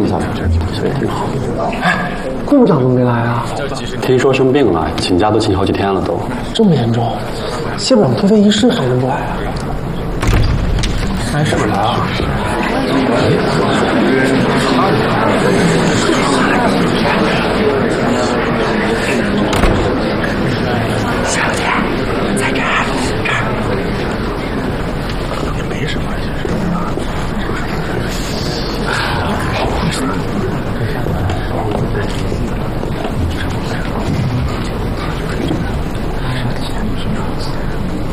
下来，这也挺好。 哎，顾长怎么没来啊？ 听说生病了，请假都请好几天了都。 这么严重？谢部长退费仪式还能不来啊？ 哎，是不是来啊？